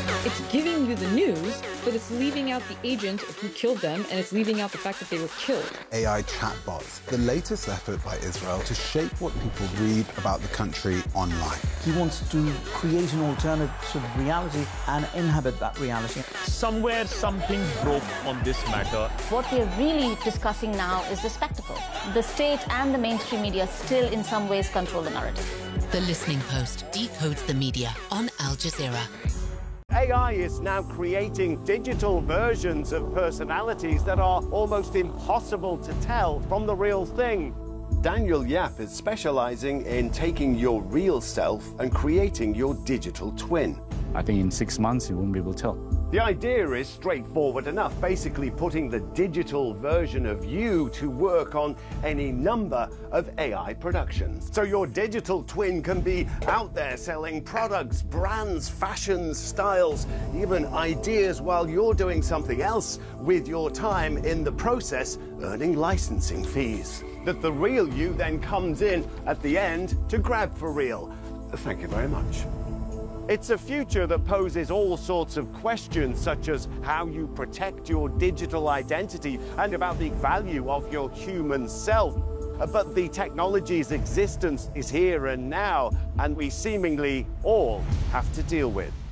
It's giving you the news, but it's leaving out the agent who killed them, and it's leaving out the fact that they were killed. AI chatbots, the latest effort by Israel to shape what people read about the country online. He wants to create an alternate sort of reality and inhabit that reality. Somewhere something broke on this matter. What we're really discussing now is the spectacle. The state and the mainstream media still in some ways control the narrative. The Listening Post decodes the media on Al Jazeera. AI is now creating digital versions of personalities that are almost impossible to tell from the real thing. Daniel Yap is specializing in taking your real self and creating your digital twin. I think in 6 months you won't be able to tell. The idea is straightforward enough, basically putting the digital version of you to work on any number of AI productions. So your digital twin can be out there selling products, brands, fashions, styles, even ideas while you're doing something else with your time, in the process earning licensing fees. That the real you then comes in at the end to grab for real. Thank you very much. It's a future that poses all sorts of questions, such as how you protect your digital identity and about the value of your human self. But the technology's existence is here and now, and we seemingly all have to deal with.